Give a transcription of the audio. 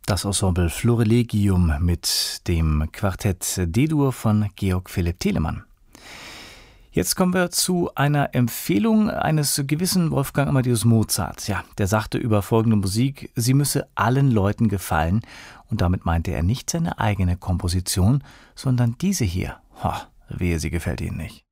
Das Ensemble Florilegium mit dem Quartett D-Dur von Georg Philipp Telemann. Jetzt kommen wir zu einer Empfehlung eines gewissen Wolfgang Amadeus Mozart. Ja, der sagte über folgende Musik, sie müsse allen Leuten gefallen. Und damit meinte er nicht seine eigene Komposition, sondern diese hier. Wehe, sie gefällt Ihnen nicht.